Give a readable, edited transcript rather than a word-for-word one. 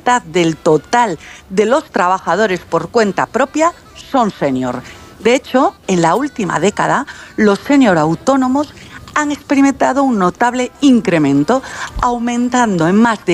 mitad del total de los trabajadores por cuenta propia son senior. De hecho, en la última década, los senior autónomos han experimentado un notable incremento, aumentando en más de